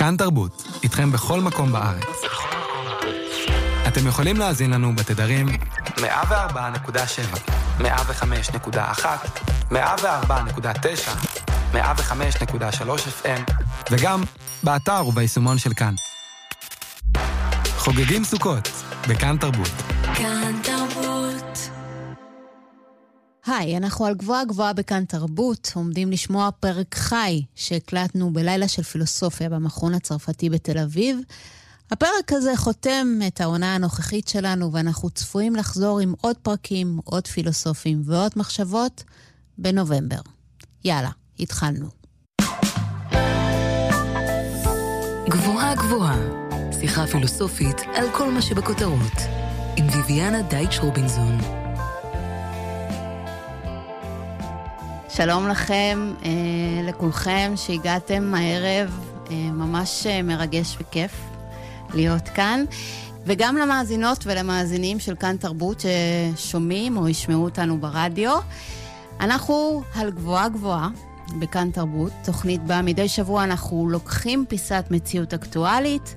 כאן תרבות, איתכם בכל מקום בארץ. אתם יכולים להאזין לנו בתדרים 104.7, 105.1, 104.9, 105.3 FM, וגם באתר וביישומון של כאן. חוגגים סוכות, בכאן תרבות. כאן תרבות. היי, אנחנו על גבוהה גבוהה בכאן תרבות, עומדים לשמוע פרק חי שהקלטנו בלילה של פילוסופיה במכון הצרפתי בתל אביב. הפרק הזה חותם את העונה הנוכחית שלנו, ואנחנו צפויים לחזור עם עוד פרקים, עוד פילוסופים ועוד מחשבות בנובמבר. יאללה, התחלנו. גבוהה גבוהה, שיחה פילוסופית על כל מה שבכותרות, עם ויביאנה דייטש רובינזון. שלום לכם, לכולכם שהגעתם הערב, ממש מרגש וכיף להיות כאן, וגם למאזינות ולמאזינים של כאן תרבות ששומעים או ישמעו אותנו ברדיו. אנחנו על גבוהה גבוהה בכאן תרבות, תוכנית בה מדי שבוע אנחנו לוקחים פיסת מציאות אקטואלית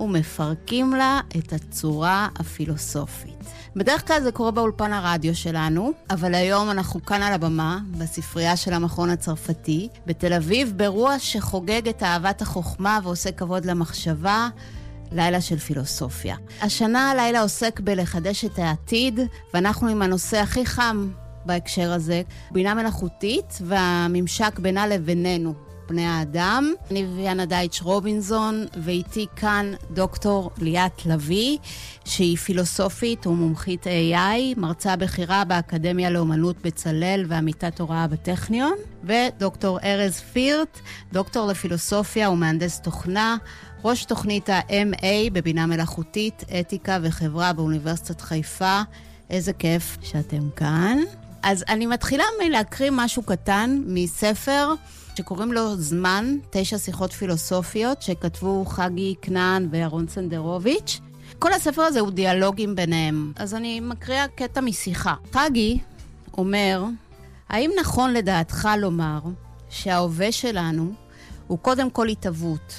ומפרקים לה את הצורה הפילוסופית. בדרך כלל זה קורה באולפן הרדיו שלנו, אבל היום אנחנו כאן על הבמה, בספרייה של המכון הצרפתי, בתל אביב, באירוע שחוגג את אהבת החוכמה ועושה כבוד למחשבה, לילה של פילוסופיה. השנה הלילה עוסק בלחדש את העתיד, ואנחנו עם הנושא הכי חם בהקשר הזה, בינה מלאכותית והממשק בינה לבינינו, בני האדם. אני ויאנה דייטש רובינזון, ואיתי כאן דוקטור ליאת לוי, שהיא פילוסופית ומומחית AI, מרצה בכירה באקדמיה לאומנות בצלאל ועמיתת הוראה בטכניון, ודוקטור ארז פירט, דוקטור לפילוסופיה ומהנדס תוכנה, ראש תוכנית ה-MA בבינה מלאכותית, אתיקה וחברה באוניברסיטת חיפה. איזה כיף שאתם כאן. אז אני מתחילה מלהקריא משהו קטן מספר שקוראים לו זמן, 9 שיחות פילוסופיות, שכתבו חגי כנען ואהרון סנדרוביץ'. כל הספר הזה הוא דיאלוגים ביניהם, אז אני מקריאה קטע משיחה. חגי אומר, האם נכון לדעתך לומר שההווה שלנו הוא קודם כל התהוות,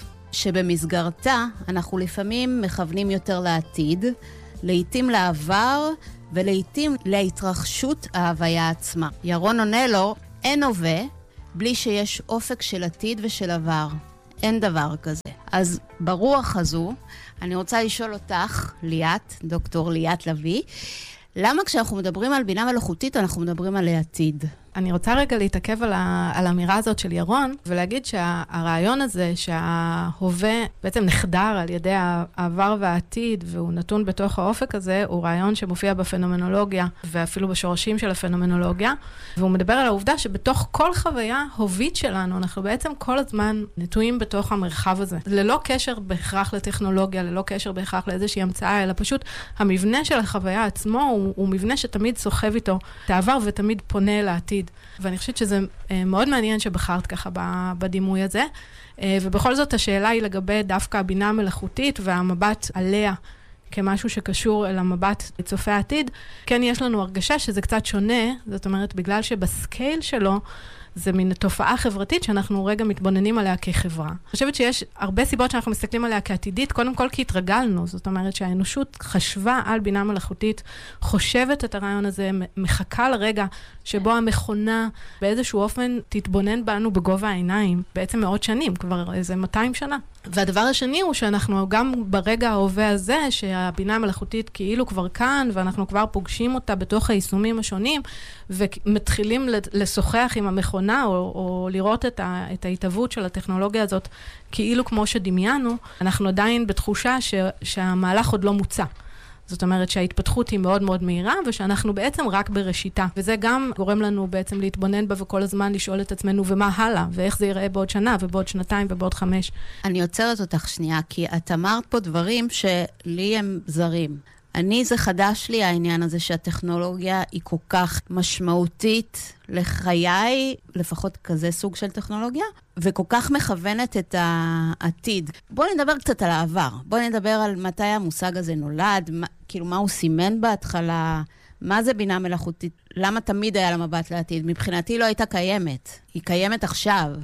שבמסגרתה אנחנו לפעמים מכוונים יותר לעתיד, לעתים לעבר ולעתים להתרחשות ההוויה עצמה. ירון עונה לו, אין הווה בלי שיש אופק של עתיד ושל עבר. אין דבר כזה. אז ברוח הזו, אני רוצה לשאול אותך, ליאת, דוקטור ליאת לוי, למה כשאנחנו מדברים על בינה מלאכותית, אנחנו מדברים על העתיד? אני רוצה רגע להתעכב על האמירה הזאת של ירון, ולהגיד שהרעיון הזה שההווה בעצם נחדר על ידי העבר והעתיד, והוא נתון בתוך האופק הזה, הוא רעיון שמופיע בפנומנולוגיה, ואפילו בשורשים של הפנומנולוגיה, והוא מדבר על העובדה שבתוך כל חוויה הובית שלנו, אנחנו בעצם כל הזמן נטועים בתוך המרחב הזה. ללא קשר בהכרח לטכנולוגיה, ללא קשר בהכרח לאיזושהי המצאה, אלא פשוט המבנה של החוויה עצמו הוא מבנה שתמיד סוחב איתו את העבר ותמיד פונה לעתיד. ואני חושבת שזה מאוד מעניין שבחרת ככה בדימוי הזה. ובכל זאת השאלה היא לגבי דווקא הבינה המלאכותית והמבט עליה כמשהו שקשור אל המבט לצופה העתיד. כן, יש לנו הרגשה שזה קצת שונה, זאת אומרת, בגלל שבסקייל שלו זה מין תופעה חברתית שאנחנו רגע מתבוננים עליה כחברה. אני חושבת שיש הרבה סיבות שאנחנו מסתכלים עליה כעתידית, קודם כל כי התרגלנו, זאת אומרת שהאנושות חשבה על בינה מלאכותית, חושבת את הרעיון הזה, מחכה לרגע שבו המכונה באיזשהו אופן תתבונן בנו בגובה העיניים, בעצם מאות שנים, כבר איזה 200 שנה. והדבר השני הוא שאנחנו גם ברגע ההווה הזה, שהבינה המלאכותית כאילו כבר כאן, ואנחנו כבר פוגשים אותה בתוך היישומים השונים, ומתחילים לשוחח עם המכונה, או לראות את ההתהוות של הטכנולוגיה הזאת, כאילו כמו שדמיינו, אנחנו עדיין בתחושה שהמהלך עוד לא מוצא. זאת אומרת שההתפתחות היא מאוד מאוד מהירה, ושאנחנו בעצם רק בראשיתה. וזה גם גורם לנו בעצם להתבונן בה וכל הזמן לשאול את עצמנו, ומה הלאה, ואיך זה ייראה בעוד שנה, ובעוד שנתיים, ובעוד 5. אני עוצרת אותך שנייה, כי את אמרת פה דברים שלי הם זרים. זה חדש לי העניין הזה שהטכנולוגיה היא כל כך משמעותית לחיי, לפחות כזה סוג של טכנולוגיה, וכל כך מכוונת את העתיד. בואו נדבר קצת על העבר. בואו נדבר על מתי המושג הזה נולד, כאילו מה הוא סימן בהתחלה, מה זה בינה מלאכותית, למה תמיד היה לה מבט לעתיד? מבחינתי לא הייתה קיימת, היא קיימת עכשיו.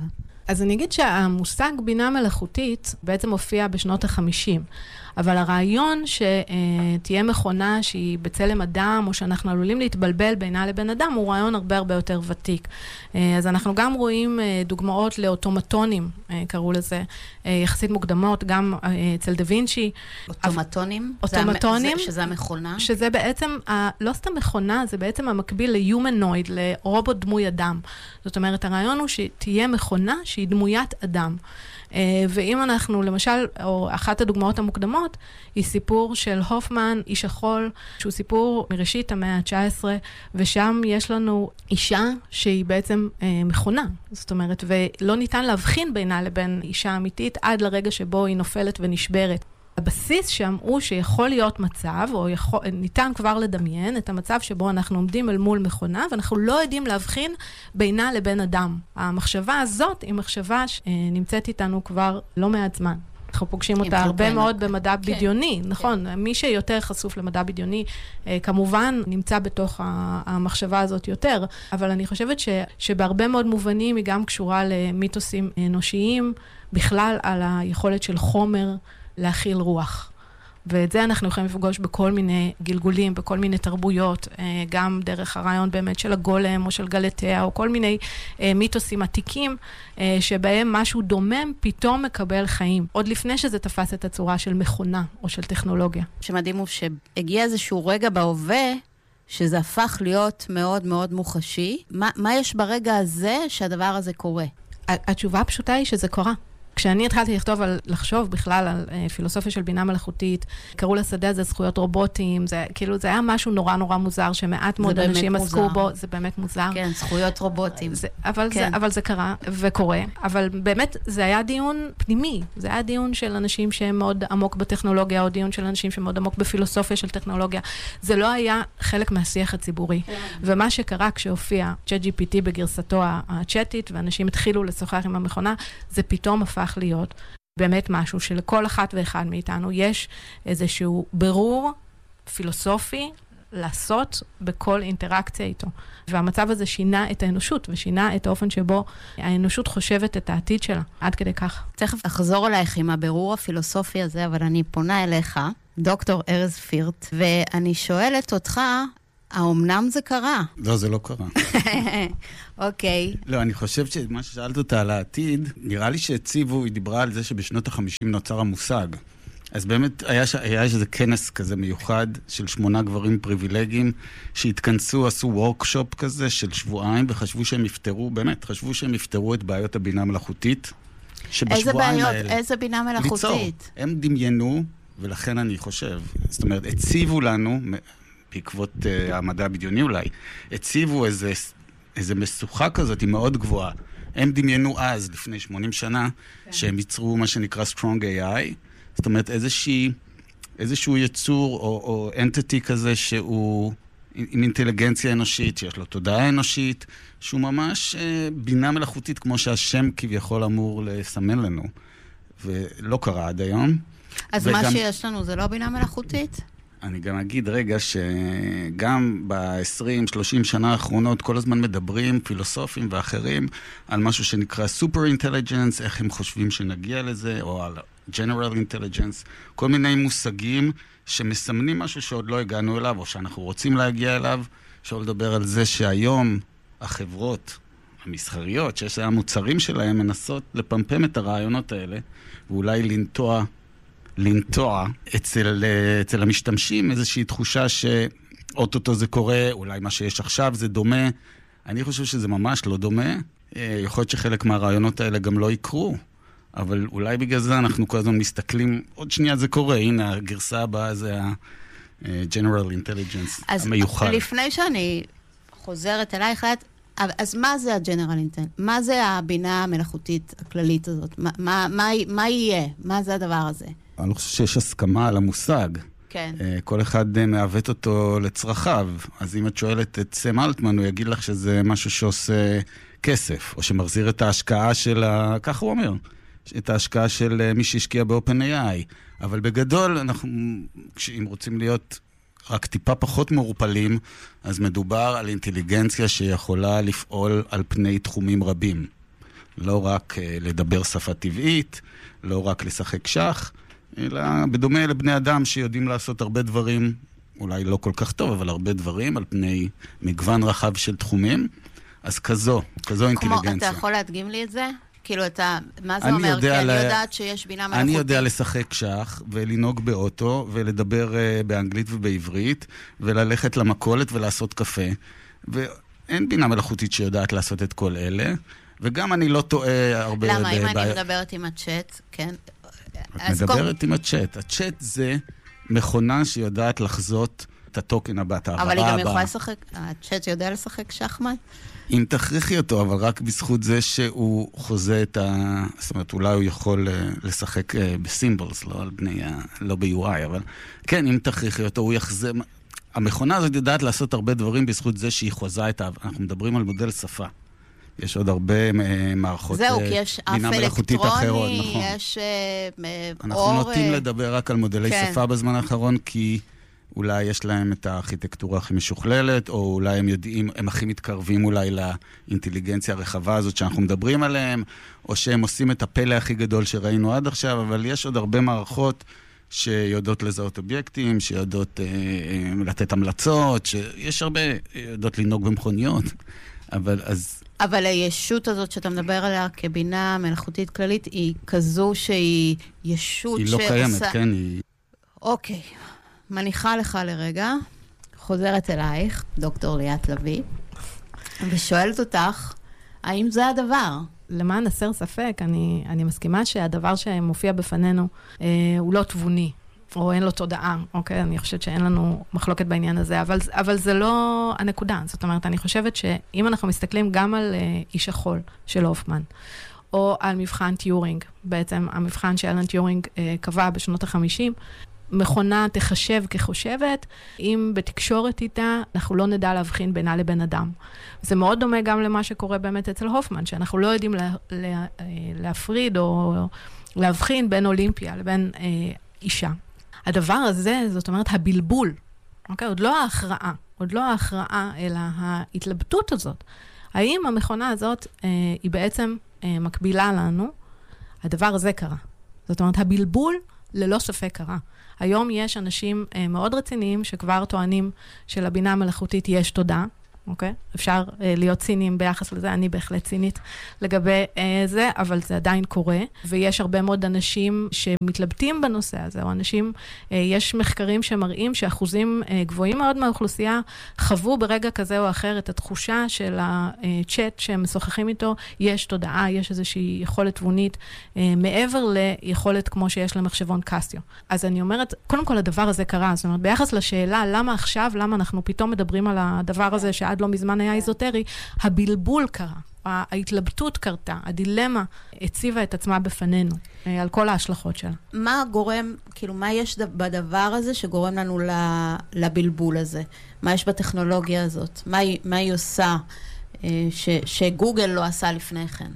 אז אני אגיד שהמושג בינה מלאכותית בעצם הופיע בשנות ה-50, אבל הרעיון שתהיה מכונה שהיא בצלם אדם, או שאנחנו עלולים להתבלבל בינה לבין אדם, הוא רעיון הרבה הרבה יותר ותיק. אז אנחנו גם רואים דוגמאות לאוטומטונים, קראו לזה, יחסית מוקדמות, גם אצל דה וינצ'י. אוטומטונים? אוטומטונים. שזה המכונה? שזה בעצם, לא סתם מכונה, זה בעצם המקביל ליומנויד, לרובוט דמוי אדם. זאת אומרת, הרעיון הוא שתהיה מכונה שהיא דמוית אדם. ואם אנחנו, למשל, או אחת הדוגמאות המוקדמות, היא סיפור של הופמן, איש החול, שהוא סיפור מראשית המאה ה-19, ושם יש לנו אישה שהיא בעצם מכונה. זאת אומרת, ולא ניתן להבחין בינה לבין אישה אמיתית עד לרגע שבו היא נופלת ונשברת. הבסיס שם הוא שיכול להיות מצב, או ניתן כבר לדמיין את המצב שבו אנחנו עומדים אל מול מכונה, ואנחנו לא יודעים להבחין בינה לבין אדם. המחשבה הזאת היא מחשבה שנמצאת איתנו כבר לא מעט זמן. אנחנו פוגשים אותה הרבה מאוד במדע בדיוני, נכון? מי שיותר חשוף למדע בדיוני, כמובן נמצא בתוך המחשבה הזאת יותר, אבל אני חושבת שבהרבה מאוד מובנים היא גם קשורה למיתוסים אנושיים, בכלל על היכולת של חומר להכיל רוח. ואת זה אנחנו יכולים לפגוש בכל מיני גלגולים, בכל מיני תרבויות, גם דרך הרעיון באמת של הגולם או של גלתיה, או כל מיני מיתוסים עתיקים, שבהם משהו דומם פתאום מקבל חיים, עוד לפני שזה תפס את הצורה של מכונה או של טכנולוגיה. שמדהים הוא שהגיע איזשהו רגע בהווה, שזה הפך להיות מאוד מאוד מוחשי. מה יש ברגע הזה שהדבר הזה קורה? התשובה הפשוטה היא שזה קורה. כשאני התחלתי לחשוב בכלל על פילוסופיה של בינה מלאכותית, קראו לשדה הזה זכויות רובוטים, זה היה משהו נורא נורא מוזר, שמעט מאוד אנשים עסקו בו, זה באמת מוזר. כן, זכויות רובוטים. אבל זה קרה וקורה, אבל באמת זה היה דיון פנימי, זה היה דיון של אנשים שהם מאוד עמוק בטכנולוגיה, או דיון של אנשים שמאוד עמוק בפילוסופיה של טכנולוגיה, זה לא היה חלק מהשיח הציבורי. ומה שקרה כשהופיע ChatGPT בגרסתו הצ'אטית, ואנשים התחילו לשוחח עם המכונה, זה פתאום הפך להיות באמת משהו שלכל אחת ואחד מאיתנו יש איזשהו ברור פילוסופי לעשות בכל אינטראקציה איתו. והמצב הזה שינה את האנושות, ושינה את האופן שבו האנושות חושבת את העתיד שלה, עד כדי כך. תכף אחזור אלייך עם הבירור הפילוסופי הזה, אבל אני פונה אליך, דוקטור ארז פירט, ואני שואלת אותך, האומנם זה קרה? לא, זה לא קרה. אוקיי. לא, אני חושב שמה ששאלת אותה על העתיד, נראה לי שהציבו, היא דיברה על זה שבשנות ה-50 נוצר המושג. אז באמת היה איזה כנס כזה מיוחד של 8 גברים פריבילגיים שהתכנסו, עשו וורקשופ כזה של שבועיים וחשבו שהם יפתרו, באמת, חשבו שהם יפתרו את בעיות הבינה המלאכותית. איזה בעיות? איזה בינה מלאכותית? ליצור. הם דמיינו, ולכן אני חושב, זאת אומרת, הציבו לנו, בעקבות המדע הבדיוני אולי, הציבו איזה משוכה כזאת, היא מאוד גבוהה. הם דמיינו אז, לפני 80 שנה, שהם ייצרו מה שנקרא Strong AI, זאת אומרת, איזשהו יצור או entity כזה שהוא עם אינטליגנציה אנושית, שיש לו תודעה אנושית, שהוא ממש בינה מלאכותית, כמו שהשם כביכול אמור לסמן לנו. ולא קרה עד היום. אז מה שיש לנו זה לא בינה מלאכותית? אני גם אגיד רגע שגם ב-20-30 שנה האחרונות כל הזמן מדברים פילוסופים ואחרים על משהו שנקרא Super Intelligence, איך הם חושבים שנגיע לזה, או על General Intelligence, כל מיני מושגים שמסמנים משהו שעוד לא הגענו אליו, או שאנחנו רוצים להגיע אליו, אפשר לדבר על זה שהיום החברות המסחריות, שיש להם המוצרים שלהם, מנסות לפמפם את הרעיונות האלה, ואולי לנטוע אצל המשתמשים איזושהי תחושה שאוטוטו זה קורה, אולי מה שיש עכשיו זה דומה. אני חושב שזה ממש לא דומה. יכול להיות שחלק מהרעיונות האלה גם לא יקרו, אבל אולי בגלל זה אנחנו כל הזמן מסתכלים, עוד שנייה זה קורה, הנה הגרסה הבאה זה ה-General Intelligence המיוחד. אז לפני שאני חוזרת אלייך, אז מה זה ה-General Intelligence? מה זה הבינה המלאכותית הכללית הזאת? מה יהיה? מה זה הדבר הזה? אני לא חושב שיש הסכמה על המושג. כן. כל אחד מעוות אותו לצרכיו. אז אם את שואלת את סם אלטמן, הוא יגיד לך שזה משהו שעושה כסף, או שמחזיר את ההשקעה של ככה הוא אומר, את ההשקעה של מי שהשקיע ב-OpenAI. אבל בגדול, אם רוצים להיות רק טיפה פחות מעורפלים, אז מדובר על אינטליגנציה שיכולה לפעול על פני תחומים רבים. לא רק לדבר שפה טבעית, לא רק לשחק שח, אלא בדומה לבני אדם שיודעים לעשות הרבה דברים, אולי לא כל כך טוב, אבל הרבה דברים על פני מגוון רחב של תחומים. אז כזו אינטליגנציה. אתה יכול להדגים לי את זה? כאילו, מה זה אומר? כי אני יודעת שיש בינה מלאכותית. אני יודע לשחק שח, ולנהוג באוטו, ולדבר באנגלית ובעברית, וללכת למכולת ולעשות קפה. ואין בינה מלאכותית שיודעת לעשות את כל אלה, וגם אני לא טועה הרבה... למה? אם אני מדברת עם הצ'אט, כן? את מדברת עם הצ'אט. הצ'אט זה מכונה שיודעת לחזות את הטוקן הבא, את העברה הבאה. אבל היא גם יכולה לשחק... הצ'אט יודע לשחק שחמט? אם תכריחי אותו, אבל רק בזכות זה שהוא חוזה את זאת אומרת, אולי הוא יכול לשחק בסימבולס, לא ב-UI, אבל כן, אם תכריחי אותו, הוא יחזה... המכונה הזאת יודעת לעשות הרבה דברים בזכות זה שהיא חוזה את אנחנו מדברים על מודל שפה. יש עוד הרבה מערכות זהו, כי יש אף אלקטרוני, נכון. יש אנחנו נוטים לדבר רק על מודלי שפה בזמן האחרון, כי אולי יש להם את הארכיטקטורה הכי משוכללת, או אולי הם יודעים, הם הכי מתקרבים אולי לאינטליגנציה הרחבה הזאת שאנחנו מדברים עליהם, או שהם עושים את הפלא הכי גדול שראינו עד עכשיו, אבל יש עוד הרבה מערכות שיודעות לזהות אובייקטים, שיודעות לתת המלצות, שיש הרבה יודעות לנהוג במכוניות, אבל הישות הזאת שאתה מדבר עליה כבינה מלאכותית כללית, היא כזו שהיא ישות היא לא קיימת, כן, היא... אוקיי. מניחה לך לרגע, חוזרת אלייך, דוקטור ליאת לוי, ושואלת אותך, האם זה הדבר? למען הסר ספק, אני מסכימה שהדבר שמופיע בפנינו הוא לא תבוני, או אין לו תודעה, אוקיי? אני חושבת שאין לנו מחלוקת בעניין הזה, אבל זה לא הנקודה. זאת אומרת, אני חושבת שאם אנחנו מסתכלים גם על איש החול של הופמן, או על מבחן טיורינג, בעצם המבחן שאלן טיורינג קבע בשנות ה-50, מכונה תחשב כחושבת, אם בתקשורת איתה, אנחנו לא נדע להבחין בינה לבין אדם. זה מאוד דומה גם למה שקורה באמת אצל הופמן, שאנחנו לא יודעים להפריד או להבחין בין אולימפיה לבין אישה. הדבר הזה, זאת אומרת, הבלבול, אוקיי? עוד לא ההכרעה, אלא ההתלבטות הזאת. האם המכונה הזאת היא בעצם מקבילה לנו? הדבר הזה קרה. זאת אומרת, הבלבול ללא ספק קרה. היום יש אנשים מאוד רציניים שכבר טוענים שלבינה המלאכותית יש תודעה, אוקיי? אפשר להיות ציניים ביחס לזה, אני בהחלט צינית לגבי זה, אבל זה עדיין קורה, ויש הרבה מאוד אנשים שמתלבטים בנושא הזה, או אנשים, יש מחקרים שמראים שאחוזים גבוהים מאוד מהאוכלוסייה חוו ברגע כזה או אחר את התחושה של הצ'אט שהם משוחחים איתו, יש תודעה, יש איזושהי יכולת תבונית, מעבר ליכולת כמו שיש למחשבון קסיו. אז אני אומרת, קודם כל הדבר הזה קרה, זאת אומרת, ביחס לשאלה למה עכשיו, למה אנחנו פתאום מדברים על הדבר הזה שעד לא מזמן היה איזוטרי, הבלבול קרה, ההתלבטות קרתה, הדילמה הציבה את עצמה בפנינו, על כל ההשלכות שלה. מה גורם, כאילו, מה יש בדבר הזה שגורם לנו לבלבול הזה? מה יש בטכנולוגיה הזאת? מה היא עושה שגוגל לא עשה לפני כן?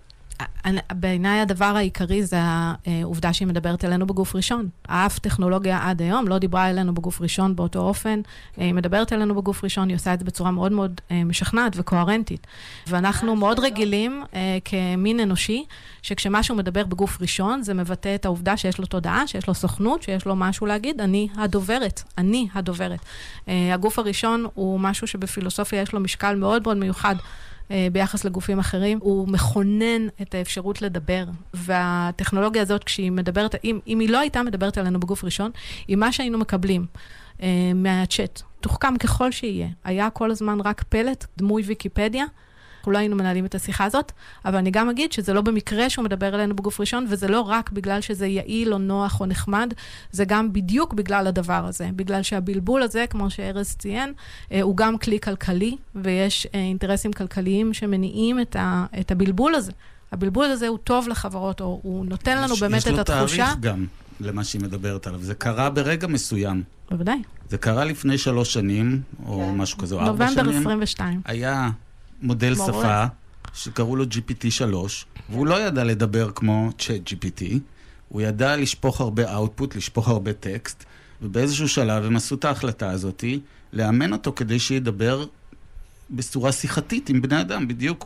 בעיניי הדבר העיקרי זה העובדה שהיא מדברת אלינו בגוף ראשון. אף טכנולוגיה עד היום לא דיברה אלינו בגוף ראשון באותו אופן. היא מדברת אלינו בגוף ראשון, היא עושה את זה בצורה מאוד מאוד משכנעת וקוהרנטית. ואנחנו מאוד רגילים כמין אנושי, שכשמשהו מדבר בגוף ראשון, זה מבטא את העובדה שיש לו תודעה, שיש לו סוכנות, שיש לו משהו להגיד, אני הדוברת. הגוף הראשון הוא משהו שבפילוסופיה יש לו משקל מאוד מאוד מיוחד, ביחס לגופים אחרים, הוא מכונן את האפשרות לדבר, והטכנולוגיה הזאת כשהיא מדברת, אם היא לא הייתה מדברת עלינו בגוף ראשון, עם מה שהיינו מקבלים מהצ'אט, תוחכם ככל שיהיה, היה כל הזמן רק פלט, דמוי ויקיפדיה, אנחנו לא היינו מנהלים את השיחה הזאת, אבל אני גם אגיד שזה לא במקרה שהוא מדבר אלינו בגוף ראשון, וזה לא רק בגלל שזה יעיל או נוח או נחמד, זה גם בדיוק בגלל הדבר הזה, בגלל שהבלבול הזה, כמו שארז ציין, הוא גם כלי כלכלי, ויש אינטרסים כלכליים שמניעים את הבלבול הזה. הבלבול הזה הוא טוב לחברות, או הוא נותן לנו באמת את התחושה. יש לו תאריך גם למה שהיא מדברת עליו. זה קרה ברגע מסוים. בוודאי. זה קרה לפני 3 שנים, או משהו כזה, או 4 שנים. נובמבר 22. היה מודל שפה, שקראו לו GPT-3, והוא לא ידע לדבר כמו ChatGPT, הוא ידע לשפוך הרבה אאוטפוט, לשפוך הרבה טקסט, ובאיזשהו שלב הם עשו את ההחלטה הזאת, לאמן אותו כדי שידבר בצורה שיחתית עם בני אדם, בדיוק.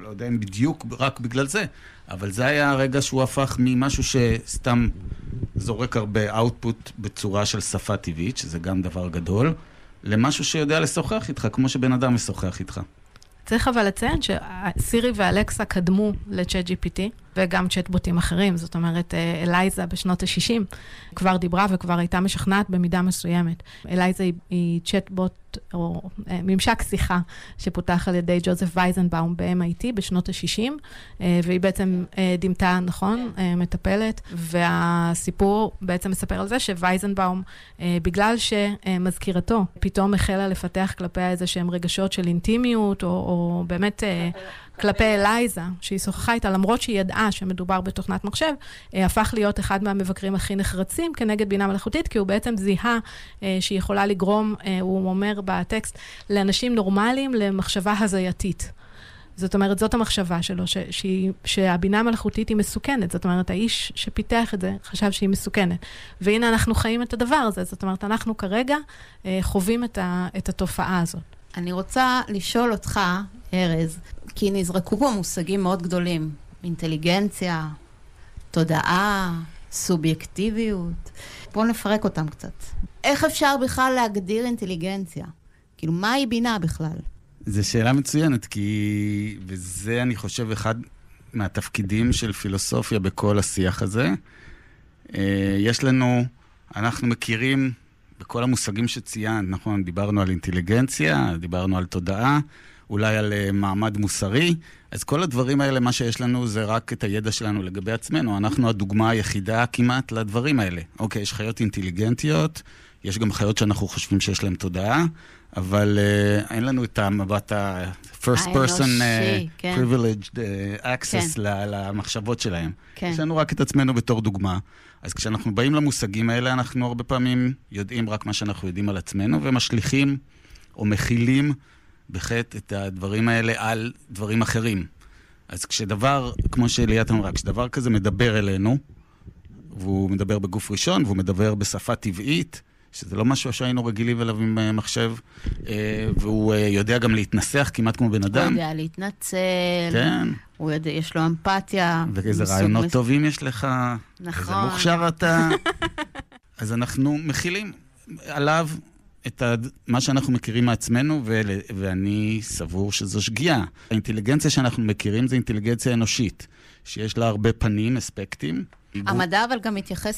יודע אם בדיוק רק בגלל זה, אבל זה היה הרגע שהוא הפך ממשהו שסתם זורק הרבה אאוטפוט בצורה של שפה טבעית, שזה גם דבר גדול, למשהו שיודע לשוחח איתך, כמו שבן אדם משוחח איתך. צריך אבל לציין שסירי ואלקסה קדמו לצ'אט GPT, וגם צ'אטבוטים אחרים, זאת אומרת, אלייזה בשנות ה-60 כבר דיברה וכבר הייתה משכנעת במידה מסוימת. אלייזה היא צ'אטבוט או ממשק שיחה שפותח על ידי ג'וזף וייזנבאום ב-MIT בשנות ה-60, והיא בעצם דימתה, נכון, מטפלת, והסיפור בעצם מספר על זה שווייזנבאום, בגלל שמזכירתו פתאום החלה לפתח כלפיה איזה שהם רגשות של אינטימיות, או באמת כלפי אלייזה, שהיא שוחחה איתה, למרות שהיא ידעה שמדובר בתוכנת מחשב, הפך להיות אחד מהמבקרים הכי נחרצים כנגד בינה מלאכותית, כי הוא בעצם זיהה שהיא יכולה לגרום, הוא אומר בטקסט, לאנשים נורמליים למחשבה הזייתית. זאת אומרת, זאת המחשבה שלו, שהבינה המלאכותית היא מסוכנת. זאת אומרת, האיש שפיתח את זה חשב שהיא מסוכנת. והנה אנחנו חיים את הדבר הזה. זאת אומרת, אנחנו כרגע חווים את התופעה הזאת. אני רוצה לשאול אותך, ארז, כי נזרקו פה מושגים מאוד גדולים. אינטליגנציה, תודעה, סובייקטיביות. בואו נפרק אותם קצת. איך אפשר בכלל להגדיר אינטליגנציה? כאילו, מהי בינה בכלל? זו שאלה מצוינת, כי, וזה אני חושב אחד מהתפקידים של פילוסופיה בכל השיח הזה. יש לנו, אנחנו מכירים בכל המושגים שציינת, נכון? דיברנו על אינטליגנציה, דיברנו על תודעה, אולי על מעמד מוסרי. אז כל הדברים האלה, מה שיש לנו זה רק את הידע שלנו לגבי עצמנו. אנחנו הדוגמה היחידה כמעט לדברים האלה. אוקיי, יש חיות אינטליגנטיות, יש גם חיות שאנחנו חושבים שיש להן תודעה, אבל אין לנו את המבט ה-first person privileged access למחשבות שלהם. יש לנו רק את עצמנו בתור דוגמה. אז כשאנחנו באים למושגים האלה, אנחנו הרבה פעמים יודעים רק מה שאנחנו יודעים על עצמנו, ומשליכים או מכילים בחטא את הדברים האלה על דברים אחרים. אז כשדבר, כמו שליאת אמרה, כשדבר כזה מדבר אלינו, והוא מדבר בגוף ראשון, והוא מדבר בשפה טבעית, שזה לא משהו שהיינו רגילים אליו עם מחשב, והוא יודע גם להתנסח כמעט כמו בן אדם. הוא יודע להתנצל, כן. הוא יודע, יש לו אמפתיה. ואיזה רעיונות טובים יש לך, נכון. איזה מוכשר אתה. אז אנחנו מכילים עליו את מה שאנחנו מכירים מעצמנו, ואני סבור שזו שגיאה. האינטליגנציה שאנחנו מכירים זה אינטליגנציה אנושית, שיש לה הרבה פנים, אספקטים. המדע אבל גם מתייחס